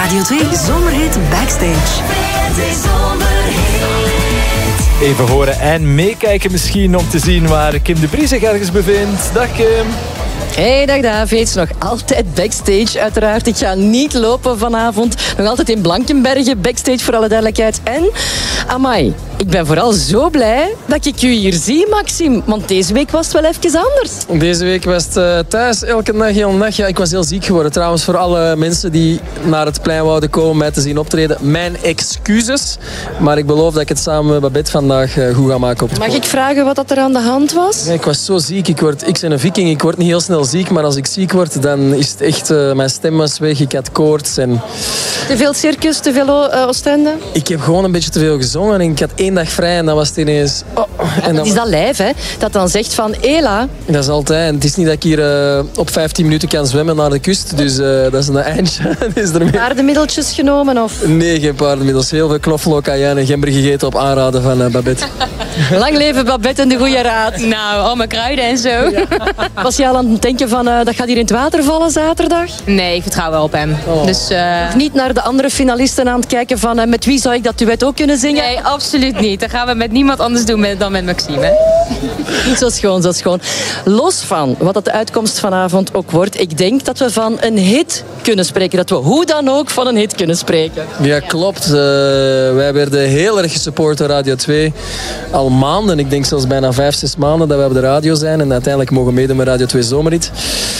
Radio 2 Zomerhit Backstage. Even horen en meekijken misschien om te zien waar Kim de Brie zich ergens bevindt. Dag Kim. Hey, dag David. Nog altijd backstage uiteraard. Ik ga niet lopen vanavond. Nog altijd in Blankenbergen backstage voor alle duidelijkheid. En, amai, ik ben vooral zo blij dat ik u hier zie, Maxime. Want deze week was het wel even anders. Deze week was het thuis, elke dag, heel dag. Ja, ik was heel ziek geworden. Trouwens, voor alle mensen die naar het plein wouden komen mij te zien optreden. Mijn excuses. Maar ik beloof dat ik het samen met Babette vandaag goed ga maken op het Mag podium. ik vragen wat dat er aan de hand was? Ja, ik was zo ziek. Ik ben een viking. Ik word niet heel snel ziek. Maar als ik ziek word, dan is het echt... mijn stem was weg. Ik had koorts. En... Te veel circus, te veel Oostende? Ik heb gewoon een beetje te veel gezongen. En ik had 1 dag vrij en dan was het ineens... Oh. En Het is dat lijf, hè? Dat dan zegt van, Ela... Dat is altijd. En het is niet dat ik hier op 15 minuten kan zwemmen naar de kust. Dus dat is een eindje. Is er Paardenmiddeltjes genomen, of... Nee, geen paardenmiddels. Heel veel knoflook, cayenne en gember gegeten op aanraden van Babette. Lang leven Babette en de goede raad. Nou, allemaal kruiden en zo. Ja. Was je al aan het denken van, dat gaat hier in het water vallen zaterdag? Nee, ik vertrouw wel op hem. Oh. Dus, Of niet naar de andere finalisten aan het kijken van, met wie zou ik dat duet ook kunnen zingen? nee, absoluut niet. Dat gaan we met niemand anders doen dan met Maxime. Hè? Niet zo schoon, zo schoon. Los van wat dat de uitkomst vanavond ook wordt, ik denk dat we van een hit kunnen spreken. Dat we hoe dan ook van een hit kunnen spreken. Ja, klopt. Wij werden heel erg gesupport door Radio 2. Al maanden, ik denk zelfs bijna 5-6 maanden dat we op de radio zijn. En uiteindelijk mogen meedoen met Radio 2 Zomerhit.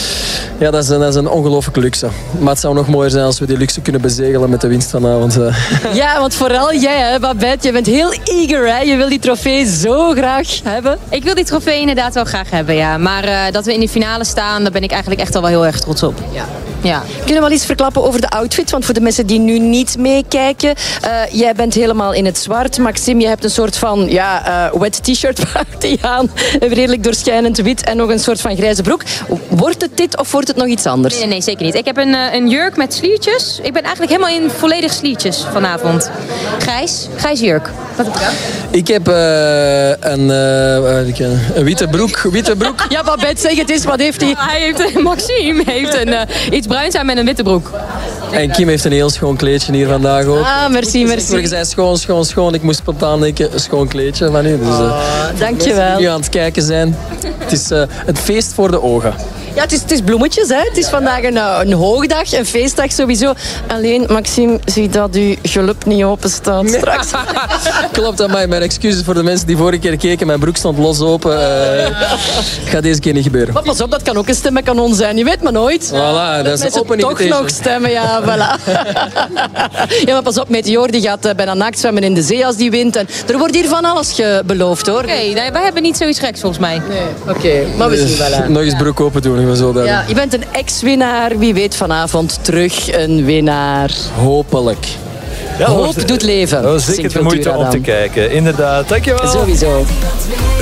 Ja, dat is een ongelooflijke luxe. Maar het zou nog mooier zijn als we die luxe kunnen bezegelen met de winst vanavond. Ja, want vooral jij, hè, Babette, je bent heel eager, hè? Je wil die trofee zo graag hebben. Ik wil die trofee inderdaad wel graag hebben, ja. Maar dat we in de finale staan, daar ben ik eigenlijk echt al wel heel erg trots op. Ja. Kunnen we wel iets verklappen over de outfit? Want voor de mensen die nu niet meekijken, jij bent helemaal in het zwart. Maxime, je hebt een soort van wet t-shirt party aan. Een redelijk doorschijnend wit en nog een soort van grijze broek. Wordt het dit of wordt het nog iets anders? Nee, zeker niet. Ik heb een jurk met sliertjes. Ik ben eigenlijk helemaal in volledig sliertjes vanavond. Grijs jurk. Wat heb je dan? Ik heb een witte broek. Ja, Babette, zeg het eens. Wat heeft hij? Maxime heeft iets bruins aan met een witte broek. En Kim heeft een heel schoon kleedje hier vandaag ook. Ah, merci. Je zei schoon. Ik moest spontaan denken, een schoon kleedje van u. Dus, dankjewel. die aan het kijken zijn. Het is het feest voor de ogen. Ja, het is bloemetjes, hè. Het is vandaag een hoogdag, een feestdag sowieso. Alleen, Maxime, zie dat uw geluk niet open staat straks. Klopt, amai. Mijn excuses voor de mensen die vorige keer keken. Mijn broek stond los open. Gaat deze keer niet gebeuren. Maar pas op, dat kan ook een stemmekanon zijn. Je weet maar nooit. Voilà, dat is mensen open toch invitation. nog stemmen, ja, voilà. Ja, maar pas op, Meteor die gaat bijna naakt zwemmen in de zee als die wint. En er wordt hier van alles beloofd, hoor. Oké, wij hebben niet zoiets geks volgens mij. Nee, oké, maar we zien wel, hè. Nog eens broek open doen. Ja, je bent een ex-winnaar. Wie weet vanavond terug een winnaar. Hopelijk. Ja, Hoop doet leven. Zeker de moeite om te kijken. Inderdaad, dankjewel. Sowieso.